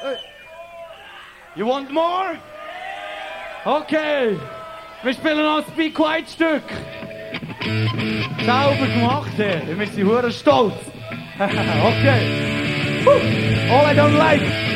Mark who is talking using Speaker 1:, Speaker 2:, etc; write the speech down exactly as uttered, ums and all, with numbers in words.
Speaker 1: You want more? Okay. Wir spielen noch ein Be Quiet Stück. Sauber gemacht, hier. Wir sind hure stolz. Okay. All I don't like.